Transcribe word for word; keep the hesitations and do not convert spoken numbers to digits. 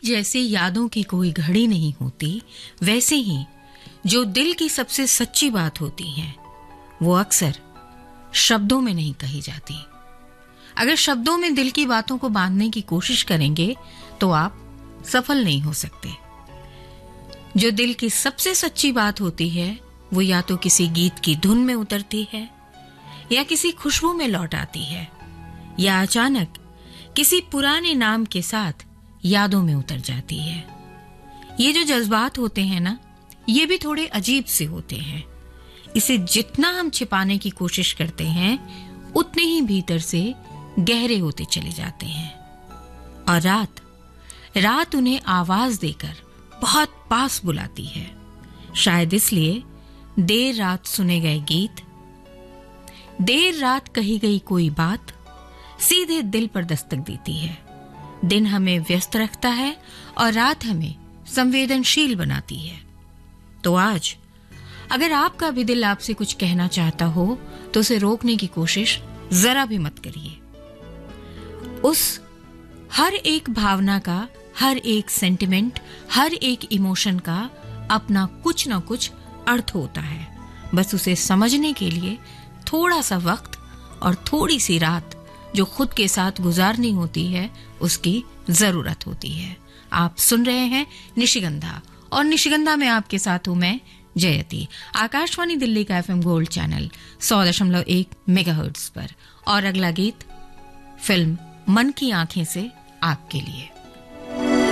जैसे यादों की कोई घड़ी नहीं होती, वैसे ही जो दिल की सबसे सच्ची बात होती है वो अक्सर शब्दों में नहीं कही जाती। अगर शब्दों में दिल की बातों को बांधने की कोशिश करेंगे तो आप सफल नहीं हो सकते। जो दिल की सबसे सच्ची बात होती है वो या तो किसी गीत की धुन में उतरती है, या किसी खुशबू में लौट आती है, या अचानक किसी पुराने नाम के साथ यादों में उतर जाती है। ये जो जज्बात होते हैं ना, ये भी थोड़े अजीब से होते हैं। इसे जितना हम छिपाने की कोशिश करते हैं उतने ही भीतर से गहरे होते चले जाते हैं। और रात रात उन्हें आवाज देकर बहुत पास बुलाती है। शायद इसलिए देर रात सुने गए गीत, देर रात कही गई कोई बात सीधे दिल पर दस्तक देती है। दिन हमें व्यस्त रखता है और रात हमें संवेदनशील बनाती है। तो आज अगर आपका भी दिल आपसे कुछ कहना चाहता हो तो उसे रोकने की कोशिश जरा भी मत करिए। उस हर एक भावना का, हर एक सेंटिमेंट, हर एक इमोशन का अपना कुछ ना कुछ अर्थ होता है। बस उसे समझने के लिए थोड़ा सा वक्त और थोड़ी सी रात जो खुद के साथ गुजारनी होती है उसकी जरूरत होती है। आप सुन रहे हैं निशिगंधा, और निशिगंधा में आपके साथ हूं मैं जयती, आकाशवाणी दिल्ली का एफएम गोल्ड चैनल सौ दशमलव एक मेगाहर्ट्ज पर। और अगला गीत फिल्म मन की आंखें से आपके लिए।